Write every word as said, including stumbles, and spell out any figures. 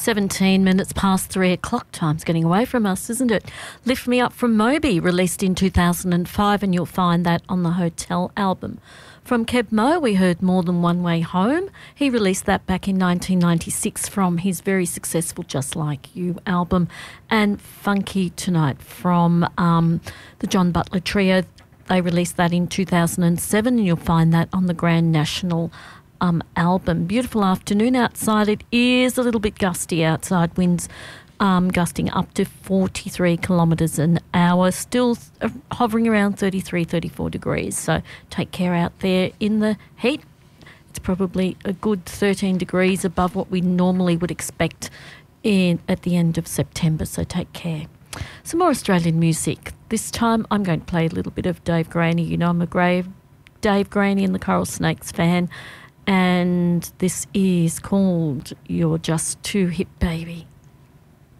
seventeen minutes past three o'clock. Time's getting away from us, isn't it? Lift Me Up from Moby, released in two thousand five, and you'll find that on the Hotel album. From Keb Mo, we heard More Than One Way Home. He released that back in nineteen ninety-six from his very successful Just Like You album. And Funky Tonight from um, the John Butler Trio. They released that in two thousand seven, and you'll find that on the Grand National Um, album. Beautiful afternoon outside. It is a little bit gusty outside. Winds um, gusting up to forty-three kilometres an hour. Still uh, hovering around thirty-three, thirty-four degrees. So take care out there in the heat. It's probably a good thirteen degrees above what we normally would expect in at the end of September. So take care. Some more Australian music. This time I'm going to play a little bit of Dave Graney. You know I'm a grave Dave Graney and the Coral Snakes fan. And this is called You're Just Too Hip, Baby.